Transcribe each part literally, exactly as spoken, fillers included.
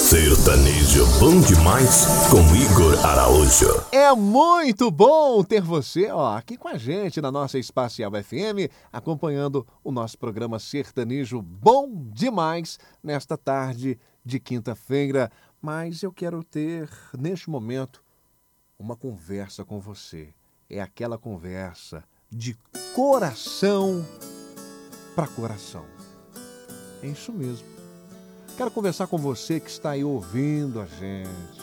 Sertanejo bom demais com Igor Araújo. É muito bom ter você, ó, aqui com a gente na nossa Espacial F M, acompanhando o nosso programa Sertanejo bom demais nesta tarde de quinta-feira. Mas eu quero ter, neste momento, uma conversa com você. É aquela conversa de coração para coração. É isso mesmo. Quero conversar com você que está aí ouvindo a gente.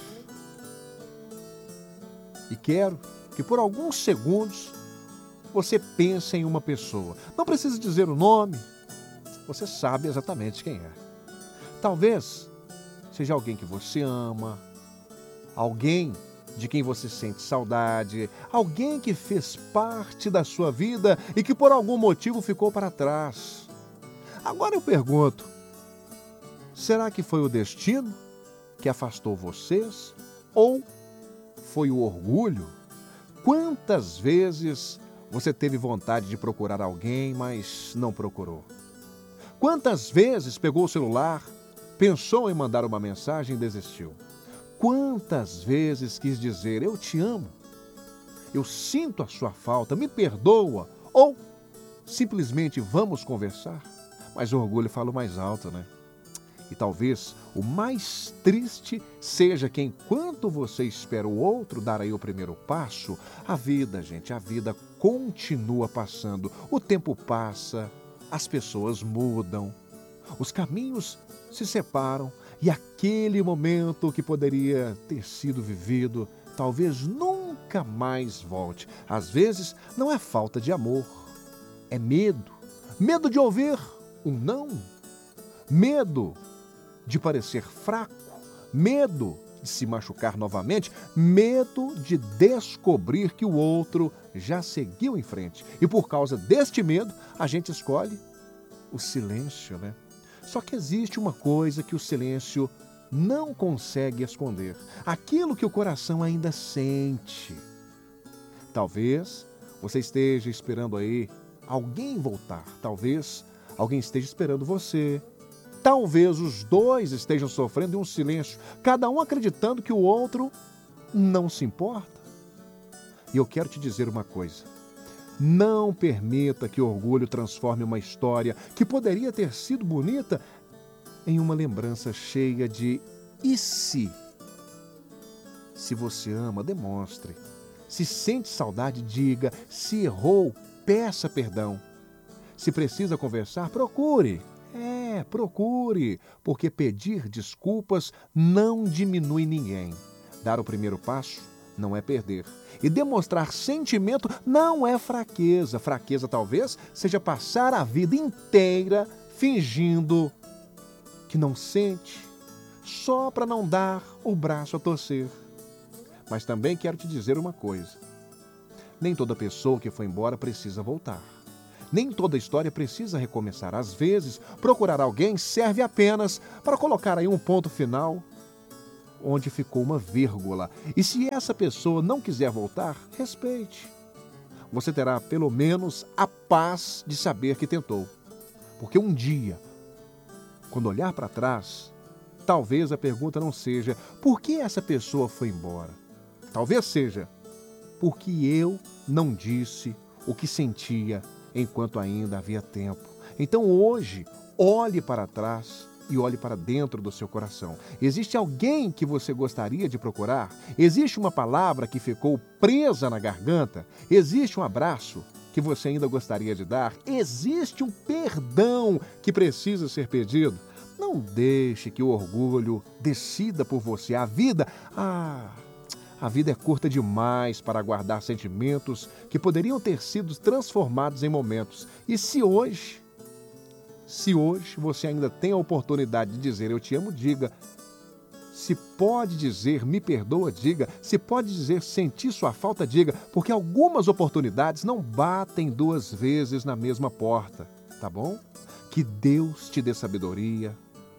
E quero que por alguns segundos você pense em uma pessoa. Não precisa dizer o nome, você sabe exatamente quem é. Talvez seja alguém que você ama, alguém de quem você sente saudade, alguém que fez parte da sua vida e que por algum motivo ficou para trás. Agora eu pergunto, será que foi o destino que afastou vocês? Ou foi o orgulho? Quantas vezes você teve vontade de procurar alguém, mas não procurou? Quantas vezes pegou o celular, pensou em mandar uma mensagem e desistiu? Quantas vezes quis dizer, eu te amo, eu sinto a sua falta, me perdoa? Ou simplesmente vamos conversar? Mas o orgulho fala o mais alto, né? E talvez o mais triste seja que enquanto você espera o outro dar aí o primeiro passo, a vida, gente, a vida continua passando. O tempo passa, as pessoas mudam, os caminhos se separam e aquele momento que poderia ter sido vivido talvez nunca mais volte. Às vezes não é falta de amor, é medo. Medo de ouvir um não, medo de parecer fraco, medo de se machucar novamente, medo de descobrir que o outro já seguiu em frente. E por causa deste medo, a gente escolhe o silêncio, né? Só que existe uma coisa que o silêncio não consegue esconder. Aquilo que o coração ainda sente. Talvez você esteja esperando aí alguém voltar. Talvez alguém esteja esperando você. Talvez os dois estejam sofrendo em um silêncio, cada um acreditando que o outro não se importa. E eu quero te dizer uma coisa. Não permita que o orgulho transforme uma história que poderia ter sido bonita em uma lembrança cheia de e se? Se você ama, demonstre. Se sente saudade, diga. Se errou, peça perdão. Se precisa conversar, procure. É, procure, porque pedir desculpas não diminui ninguém. Dar o primeiro passo não é perder. E demonstrar sentimento não é fraqueza. Fraqueza talvez seja passar a vida inteira fingindo que não sente, só para não dar o braço a torcer. Mas também quero te dizer uma coisa. Nem toda pessoa que foi embora precisa voltar. Nem toda história precisa recomeçar. Às vezes, procurar alguém serve apenas para colocar aí um ponto final onde ficou uma vírgula. E se essa pessoa não quiser voltar, respeite. Você terá pelo menos a paz de saber que tentou. Porque um dia, quando olhar para trás, talvez a pergunta não seja por que essa pessoa foi embora. Talvez seja porque eu não disse o que sentia enquanto ainda havia tempo. Então hoje, olhe para trás e olhe para dentro do seu coração. Existe alguém que você gostaria de procurar? Existe uma palavra que ficou presa na garganta? Existe um abraço que você ainda gostaria de dar? Existe um perdão que precisa ser pedido? Não deixe que o orgulho decida por você. A vida, ah... A vida é curta demais para guardar sentimentos que poderiam ter sido transformados em momentos. E se hoje, se hoje você ainda tem a oportunidade de dizer eu te amo, diga. Se pode dizer me perdoa, diga. Se pode dizer sentir sua falta, diga. Porque algumas oportunidades não batem duas vezes na mesma porta, tá bom? Que Deus te dê sabedoria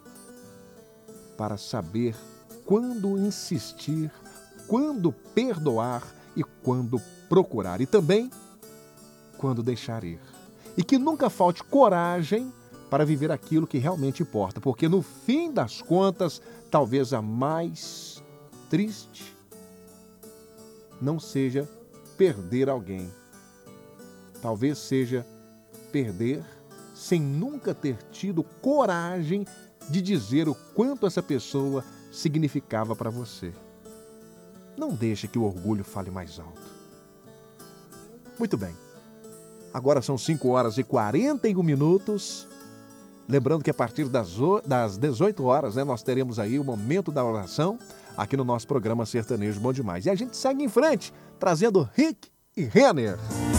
para saber quando insistir, quando perdoar e quando procurar. E também quando deixar ir. E que nunca falte coragem para viver aquilo que realmente importa, porque no fim das contas, talvez a mais triste não seja perder alguém. Talvez seja perder sem nunca ter tido coragem de dizer o quanto essa pessoa significava para você. Não deixe que o orgulho fale mais alto. Muito bem. Agora são cinco horas e quarenta e um minutos. Lembrando que a partir das, o- das dezoito horas, né, nós teremos aí o Momento da Oração aqui no nosso programa Sertanejo Bom Demais. E a gente segue em frente, trazendo Rick e Renner.